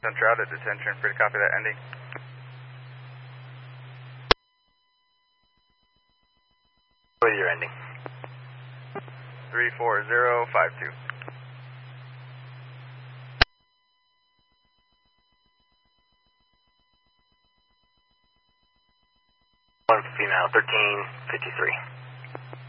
Center out at detention, free to copy that ending. What is your ending? 34052. 1 female, 1353.